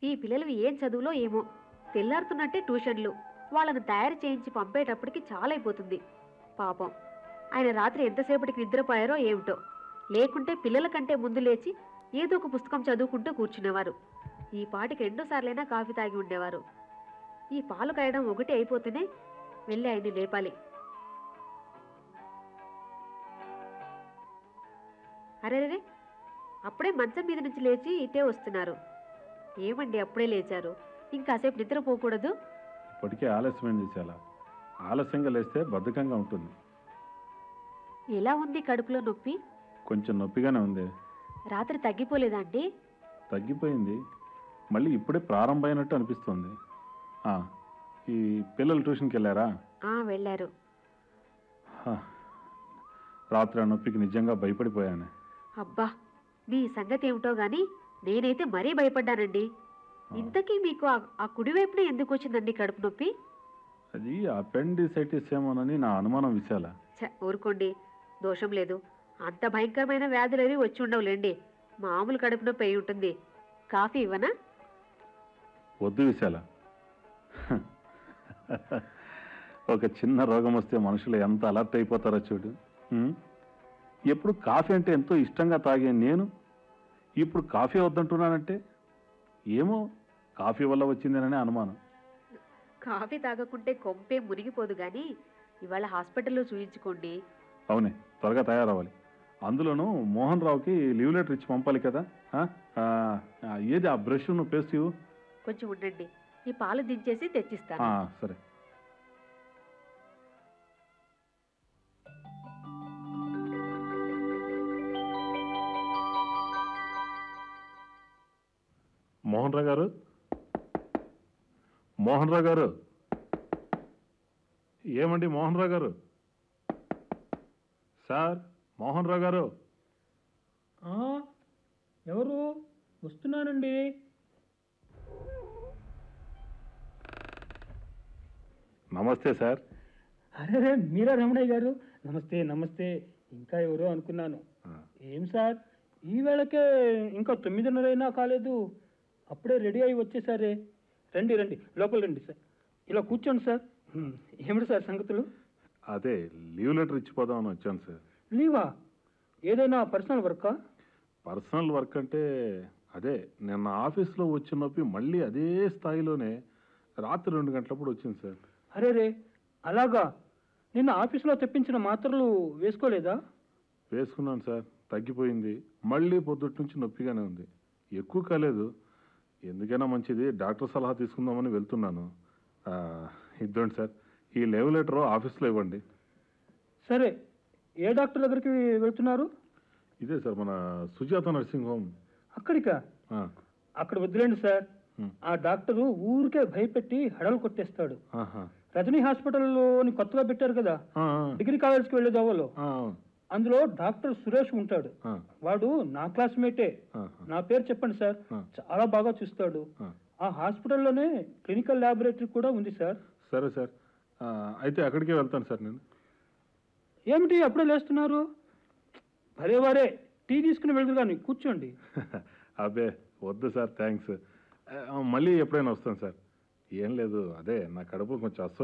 ఈ పిల్లలు ఏం చదువులో ఏమో, తెల్లారుతున్నట్టే ట్యూషన్లు, వాళ్ళను తయారు చేయించి పంపేటప్పటికి చాలా అయిపోతుంది. పాపం ఆయన రాత్రి ఎంతసేపటికి నిద్రపోయారో ఏమిటో. లేకుంటే పిల్లల కంటే ముందు లేచి ఏదో ఒక పుస్తకం చదువుకుంటూ కూర్చునేవారు. ఈ పాటికి 2 సార్లైనా కాఫీ తాగి ఉండేవారు. ఈ పాలు కాయడం ఒకటి అయిపోతేనే వెళ్ళి ఆయన్ని లేపాలి. అరెరే, అప్పుడే మంచం మీద నుంచి లేచి ఇటే వస్తున్నారు. ఏమండి అప్పుడే లేచారు? ఇంకాసేపు నిద్రపోకూడదు? ఇప్పటికే ఆలస్యమైంది చాలా. ఆలస్యంగా లేస్తే బద్ధకంగా ఉంటుంది. ఎలా ఉంది కడుపులో నొప్పి? కొంచెం నొప్పిగానే ఉంది. రాత్రి తగ్గిపోలేదా అండి? తగ్గిపోయింది, మళ్ళీ ఇప్పుడే ప్రారంభమైనట్టు అనిపిస్తుంది. ఈ పిల్లలు ట్యూషన్కి వెళ్ళారా? వెళ్ళారు. రాత్రి ఆ నొప్పికి నిజంగా భయపడిపోయాను. అబ్బా, మీ సంగతి ఏమిటో గాని నేనైతే మరీ భయపడ్డానండి. ఇంతకీ మీకు ఆ కుడివైపున ఎందుకు వచ్చిందండి కడుపు నొప్పి? అది అపెండిసైటిస్ ఏమోనని నా అనుమానం విశాల. ఊరుకోండి, దోషం లేదు. అంత భయంకరమైన వ్యాధులేవి వచ్చి ఉండవులేండి. మామూలు కడుపు నొప్పి అయి ఉంటుంది. కాఫీ ఇవ్వనా? వద్దు విశాల. ఒక చిన్న రోగం వస్తే మనుషులు ఎంత అలర్ట్ అయిపోతారో చూడు. ఎప్పుడు కాఫీ అంటే ఎంతో ఇష్టంగా తాగే నేను ఇప్పుడు కాఫీ వద్దంటున్నానంటే ఏమో కాఫీ వల్ల వచ్చిందేననే అనుమానం. కాఫీ తాగకుంటే కొంపే మునిగిపోదు గాని ఇవాళ హాస్పిటల్లో చూయించుకోండి. అవునే, త్వరగా తయారవ్వాలి. అందులోనూ మోహన్ రావుకి లీవ్ లెటర్ ఇచ్చి పంపాలి కదా. ఏది ఆ బ్రష్ నువ్వు పేస్ట్ ఇవ్వు. కొంచెం ఉండండి, ఈ పాలు దించేసి తెచ్చిస్తాను. సరే. మోహన్ రావు గారు, మోహన్ రావు గారు. ఏమండి మోహన్ రావు గారు? సార్, మోహన్ రావు గారు. ఎవరు? వస్తున్నానండి. నమస్తే సార్. అరే మీరా రమణయ్య గారు? నమస్తే నమస్తే. ఇంకా ఎవరో అనుకున్నాను. ఏం సార్, ఈ వేళకే ఇంకా 9:30 అయినా కాలేదు, అప్పుడే రెడీ అయి వచ్చేసారే. రండి రండి, లోపల రండి సార్. ఇలా కూర్చోండి సార్. ఏమిటి సార్ సంగతులు? అదే లీవ్ లెటర్ ఇచ్చిపోదామని వచ్చాను సార్. లీవా? ఏదైనా పర్సనల్ వర్కా? పర్సనల్ వర్క్ అంటే అదే నిన్న ఆఫీస్లో వచ్చిన నొప్పి మళ్ళీ అదే స్థాయిలోనే రాత్రి 2 గంటలప్పుడు వచ్చింది సార్. అరే రే, అలాగా? నిన్న ఆఫీస్లో తెప్పించిన మాత్రలు వేసుకోలేదా? వేసుకున్నాను సార్, తగ్గిపోయింది. మళ్ళీ పొద్దుటి నుంచి నొప్పిగానే ఉంది. ఎక్కువ కాలేదు. ఎందుకైనా మంచిది డాక్టర్ సలహా తీసుకుందామని వెళ్తున్నాను. ఇద్దండి సార్, ఈ లీవ్ లెటర్ ఆఫీస్లో ఇవ్వండి. సరే, ఏ డాక్టర్ దగ్గరికి వెళ్తున్నారు? ఇదే సార్, మన సుజాత నర్సింగ్ హోమ్. అక్కడికా? అక్కడ వద్దులేండి సార్. ఆ డాక్టరు ఊరికే భయపెట్టి హడలు కొట్టేస్తాడు. రజనీ హాస్పిటల్లోని కొత్తగా పెట్టారు కదా, డిగ్రీ కాలేజ్కి వెళ్ళే దోవలో, అందులో డాక్టర్ సురేష్ ఉంటాడు. వాడు నా క్లాస్మేటే. నా పేరు చెప్పండి సార్, చాలా బాగా చూస్తాడు. ఆ హాస్పిటల్లోనే క్లినికల్ ల్యాబొరేటరీ కూడా ఉంది సార్. సరే సార్, అయితే అక్కడికే వెళ్తాను సార్ నేను. ఏమిటి అప్పుడే లేస్తున్నారు? భలేవారే, టీ తీసుకుని వెళ్తారు కానీ కూర్చోండి. అబ్బే వద్దు సార్, థ్యాంక్స్. మళ్ళీ ఎప్పుడైనా వస్తాను సార్. ఏం లేదు, అదే నా కడుపు కొంచెం